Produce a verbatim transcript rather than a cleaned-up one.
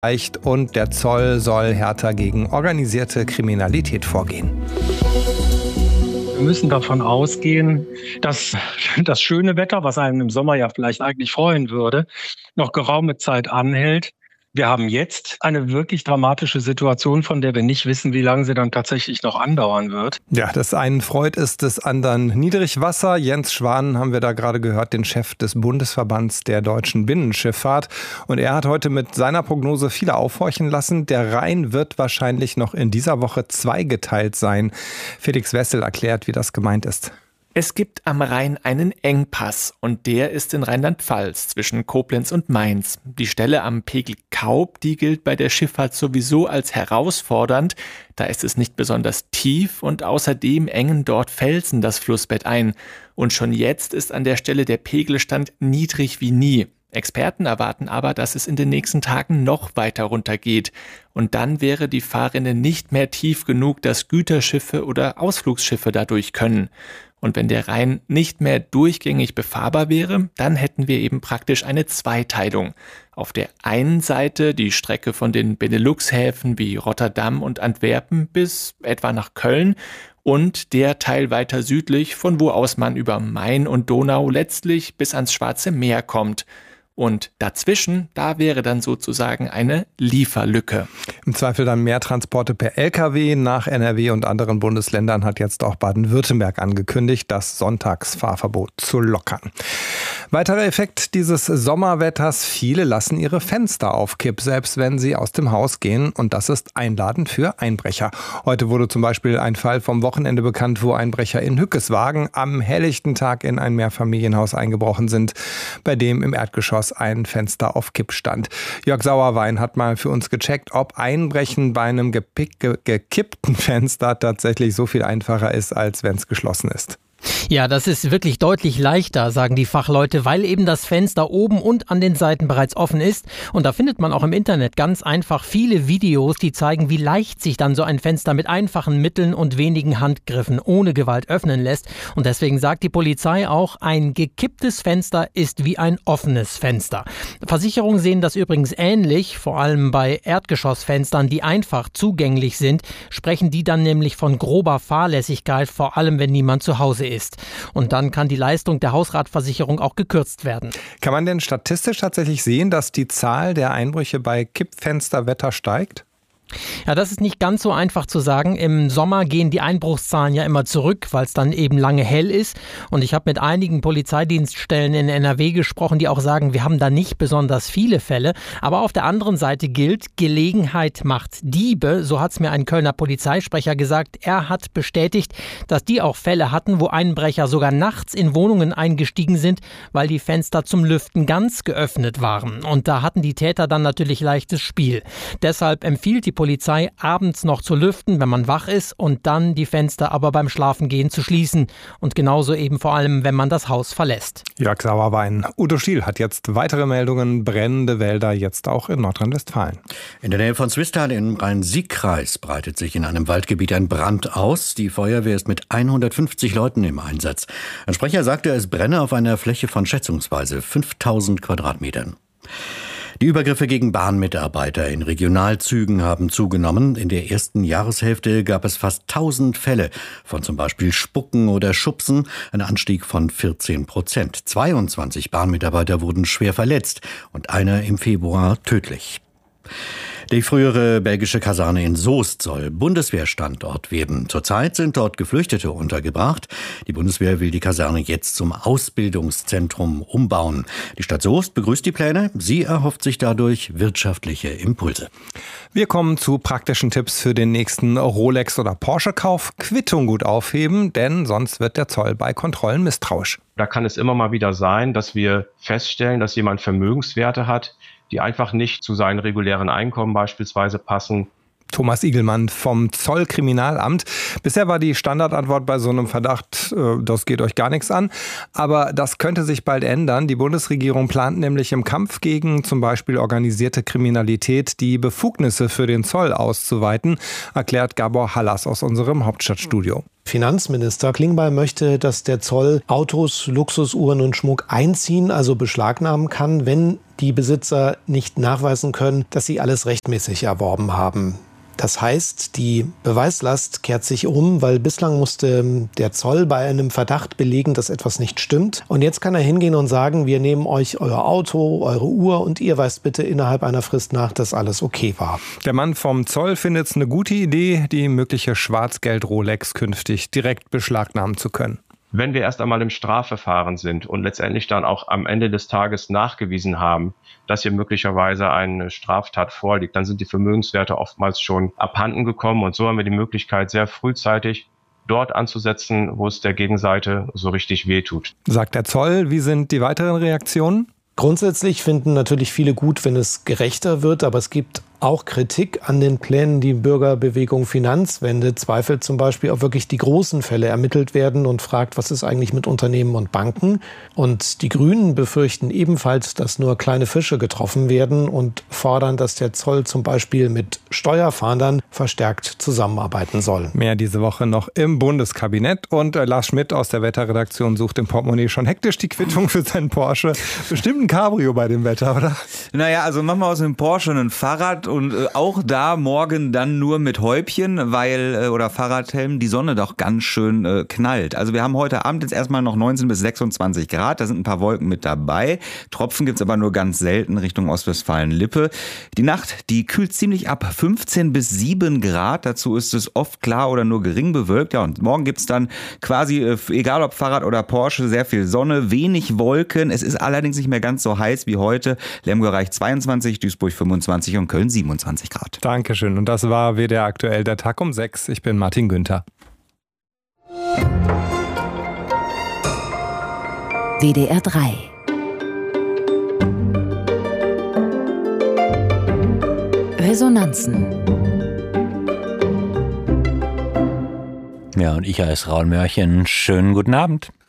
und der Zoll soll härter gegen organisierte Kriminalität vorgehen. Wir müssen davon ausgehen, dass das schöne Wetter, was einen im Sommer ja vielleicht eigentlich freuen würde, noch geraume Zeit anhält. Wir haben jetzt eine wirklich dramatische Situation, von der wir nicht wissen, wie lange sie dann tatsächlich noch andauern wird. Ja, des einen freut es, des anderen Niedrigwasser. Jens Schwan haben wir da gerade gehört, den Chef des Bundesverbands der deutschen Binnenschifffahrt. Und er hat heute mit seiner Prognose viele aufhorchen lassen. Der Rhein wird wahrscheinlich noch in dieser Woche zweigeteilt sein. Felix Wessel erklärt, wie das gemeint ist. Es gibt am Rhein einen Engpass und der ist in Rheinland-Pfalz zwischen Koblenz und Mainz. Die Stelle am Pegel Kaub, die gilt bei der Schifffahrt sowieso als herausfordernd. Da ist es nicht besonders tief und außerdem engen dort Felsen das Flussbett ein. Und schon jetzt ist an der Stelle der Pegelstand niedrig wie nie. Experten erwarten aber, dass es in den nächsten Tagen noch weiter runtergeht. Und dann wäre die Fahrrinne nicht mehr tief genug, dass Güterschiffe oder Ausflugsschiffe dadurch können. Und wenn der Rhein nicht mehr durchgängig befahrbar wäre, dann hätten wir eben praktisch eine Zweiteilung. Auf der einen Seite die Strecke von den Benelux-Häfen wie Rotterdam und Antwerpen bis etwa nach Köln und der Teil weiter südlich, von wo aus man über Main und Donau letztlich bis ans Schwarze Meer kommt. Und dazwischen, da wäre dann sozusagen eine Lieferlücke. Im Zweifel dann mehr Transporte per L K W. Nach N R W und anderen Bundesländern hat jetzt auch Baden-Württemberg angekündigt, das Sonntagsfahrverbot zu lockern. Weiterer Effekt dieses Sommerwetters: Viele lassen ihre Fenster auf Kipp, selbst wenn sie aus dem Haus gehen. Und das ist einladend für Einbrecher. Heute wurde zum Beispiel ein Fall vom Wochenende bekannt, wo Einbrecher in Hückeswagen am helllichten Tag in ein Mehrfamilienhaus eingebrochen sind, bei dem im Erdgeschoss ein Fenster auf Kipp stand. Jörg Sauerwein hat mal für uns gecheckt, ob Einbrechen bei einem gepick, ge, gekippten Fenster tatsächlich so viel einfacher ist, als wenn es geschlossen ist. Ja, das ist wirklich deutlich leichter, sagen die Fachleute, weil eben das Fenster oben und an den Seiten bereits offen ist. Und da findet man auch im Internet ganz einfach viele Videos, die zeigen, wie leicht sich dann so ein Fenster mit einfachen Mitteln und wenigen Handgriffen ohne Gewalt öffnen lässt. Und deswegen sagt die Polizei auch, ein gekipptes Fenster ist wie ein offenes Fenster. Versicherungen sehen das übrigens ähnlich, vor allem bei Erdgeschossfenstern, die einfach zugänglich sind, sprechen die dann nämlich von grober Fahrlässigkeit, vor allem wenn niemand zu Hause ist. ist. Und dann kann die Leistung der Hausratversicherung auch gekürzt werden. Kann man denn statistisch tatsächlich sehen, dass die Zahl der Einbrüche bei Kippfensterwetter steigt? Ja, das ist nicht ganz so einfach zu sagen. Im Sommer gehen die Einbruchszahlen ja immer zurück, weil es dann eben lange hell ist. Und ich habe mit einigen Polizeidienststellen in N R W gesprochen, die auch sagen, wir haben da nicht besonders viele Fälle. Aber auf der anderen Seite gilt, Gelegenheit macht Diebe. So hat es mir ein Kölner Polizeisprecher gesagt. Er hat bestätigt, dass die auch Fälle hatten, wo Einbrecher sogar nachts in Wohnungen eingestiegen sind, weil die Fenster zum Lüften ganz geöffnet waren. Und da hatten die Täter dann natürlich leichtes Spiel. Deshalb empfiehlt die Polizei, abends noch zu lüften, wenn man wach ist, und dann die Fenster aber beim Schlafengehen zu schließen. Und genauso eben vor allem, wenn man das Haus verlässt. Jörg Sauerwein. Udo Stiel hat jetzt weitere Meldungen. Brennende Wälder jetzt auch in Nordrhein-Westfalen. In der Nähe von Zwistal im Rhein-Sieg-Kreis breitet sich in einem Waldgebiet ein Brand aus. Die Feuerwehr ist mit hundertfünfzig Leuten im Einsatz. Ein Sprecher sagte, es brenne auf einer Fläche von schätzungsweise fünftausend Quadratmetern. Die Übergriffe gegen Bahnmitarbeiter in Regionalzügen haben zugenommen. In der ersten Jahreshälfte gab es fast tausend Fälle von zum Beispiel Spucken oder Schubsen, ein Anstieg von vierzehn Prozent. zweiundzwanzig Bahnmitarbeiter wurden schwer verletzt und einer im Februar tödlich. Die frühere belgische Kaserne in Soest soll Bundeswehrstandort werden. Zurzeit sind dort Geflüchtete untergebracht. Die Bundeswehr will die Kaserne jetzt zum Ausbildungszentrum umbauen. Die Stadt Soest begrüßt die Pläne. Sie erhofft sich dadurch wirtschaftliche Impulse. Wir kommen zu praktischen Tipps für den nächsten Rolex- oder Porsche-Kauf. Quittung gut aufheben, denn sonst wird der Zoll bei Kontrollen misstrauisch. Da kann es immer mal wieder sein, dass wir feststellen, dass jemand Vermögenswerte hat, die einfach nicht zu seinen regulären Einkommen beispielsweise passen. Thomas Igelmann vom Zollkriminalamt. Bisher war die Standardantwort bei so einem Verdacht, äh, das geht euch gar nichts an. Aber das könnte sich bald ändern. Die Bundesregierung plant nämlich im Kampf gegen zum Beispiel organisierte Kriminalität die Befugnisse für den Zoll auszuweiten, erklärt Gabor Hallas aus unserem Hauptstadtstudio. Finanzminister Klingbeil möchte, dass der Zoll Autos, Luxusuhren und Schmuck einziehen, also beschlagnahmen kann, wenn die Besitzer nicht nachweisen können, dass sie alles rechtmäßig erworben haben. Das heißt, die Beweislast kehrt sich um, weil bislang musste der Zoll bei einem Verdacht belegen, dass etwas nicht stimmt. Und jetzt kann er hingehen und sagen, wir nehmen euch euer Auto, eure Uhr und ihr weist bitte innerhalb einer Frist nach, dass alles okay war. Der Mann vom Zoll findet es eine gute Idee, die mögliche Schwarzgeld-Rolex künftig direkt beschlagnahmen zu können. Wenn wir erst einmal im Strafverfahren sind und letztendlich dann auch am Ende des Tages nachgewiesen haben, dass hier möglicherweise eine Straftat vorliegt, dann sind die Vermögenswerte oftmals schon abhanden gekommen. Und so haben wir die Möglichkeit, sehr frühzeitig dort anzusetzen, wo es der Gegenseite so richtig wehtut. Sagt der Zoll. Wie sind die weiteren Reaktionen? Grundsätzlich finden natürlich viele gut, wenn es gerechter wird, aber es gibt auch Kritik an den Plänen. Die Bürgerbewegung Finanzwende zweifelt zum Beispiel, ob wirklich die großen Fälle ermittelt werden und fragt, was ist eigentlich mit Unternehmen und Banken. Und die Grünen befürchten ebenfalls, dass nur kleine Fische getroffen werden und fordern, dass der Zoll zum Beispiel mit Steuerfahndern verstärkt zusammenarbeiten soll. Mehr diese Woche noch im Bundeskabinett. Und äh, Lars Schmidt aus der Wetterredaktion sucht im Portemonnaie schon hektisch die Quittung für seinen Porsche. Bestimmt ein Cabrio bei dem Wetter, oder? Naja, also machen wir aus dem Porsche ein Fahrrad und äh, auch da morgen dann nur mit Häubchen, weil, äh, oder Fahrradhelm, die Sonne doch ganz schön äh, knallt. Also wir haben heute Abend jetzt erstmal noch neunzehn bis sechsundzwanzig Grad, da sind ein paar Wolken mit dabei. Tropfen gibt's aber nur ganz selten Richtung Ostwestfalen-Lippe. Die Nacht, die kühlt ziemlich ab, fünfzehn bis sieben Grad, dazu ist es oft klar oder nur gering bewölkt. Ja, und morgen gibt's dann quasi, äh, egal ob Fahrrad oder Porsche, sehr viel Sonne, wenig Wolken. Es ist allerdings nicht mehr ganz so heiß wie heute. Lemgo-Reich zweiundzwanzig, Duisburg fünfundzwanzig und Köln siebenundzwanzig Grad. Dankeschön. Und das war W D R aktuell, der Tag um sechs. Ich bin Martin Günther. W D R drei. Resonanzen. Ja, und ich heiße Raul Mörchen. Schönen guten Abend.